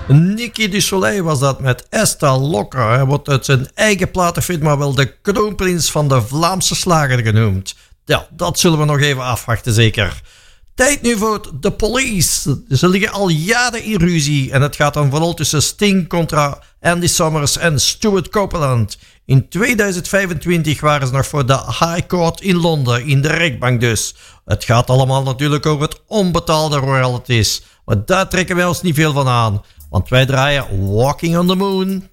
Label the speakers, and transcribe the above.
Speaker 1: Nicky du Soleil was dat met Esta Locker. Hij wordt uit zijn eigen platenfirma wel de kroonprins van de Vlaamse slager genoemd. Ja, dat zullen we nog even afwachten zeker. Tijd nu voor The Police. Ze liggen al jaren in ruzie en het gaat dan vooral tussen Sting contra Andy Summers en Stuart Copeland. In 2025 waren ze nog voor de High Court in Londen, in de rechtbank dus. Het gaat allemaal natuurlijk over het onbetaalde royalties. Maar daar trekken wij ons niet veel van aan, want wij draaien Walking on the Moon.